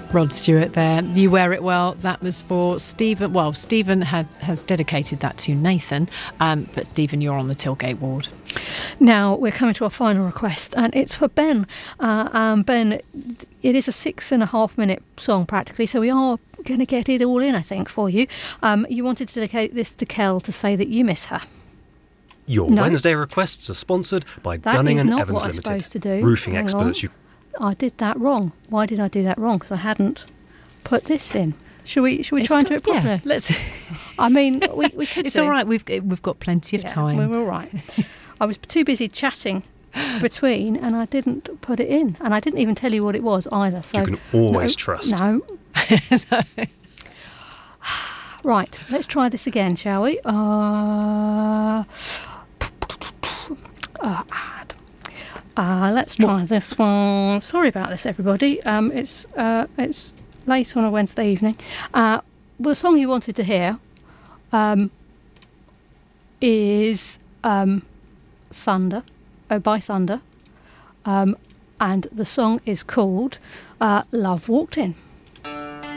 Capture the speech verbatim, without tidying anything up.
Rod Stewart there. You Wear It Well. That was for Stephen. Well, Stephen had, has dedicated that to Nathan, um, but Stephen, you're on the Tilgate ward. Now we're coming to our final request, and it's for Ben. Uh, um, Ben, it is a six and a half minute song practically, so we are going to get it all in, I think, for you. Um, you wanted to dedicate this to Kel to say that you miss her. Your No. Wednesday requests are sponsored by That Dunning is and not Evans what I'm Limited. supposed to do. Roofing Hang experts. on. You I did that wrong. Why did I do that wrong? Because I hadn't put this in. Should we? Should we It's try and do got- it properly? Yeah, let's. I mean, we we could. It's do. all right. We've we've got plenty of Yeah, time. We're all right. I was too busy chatting between, and I didn't put it in, and I didn't even tell you what it was either. So You can always no, trust. No. Right. Let's try this again, shall we? Uh, uh, add. Uh, let's try this one. Sorry about this, everybody. Um, it's uh, it's late on a Wednesday evening. Uh, well, the song you wanted to hear um, is um, Thunder, oh, by Thunder, um, and the song is called uh, Love Walked In.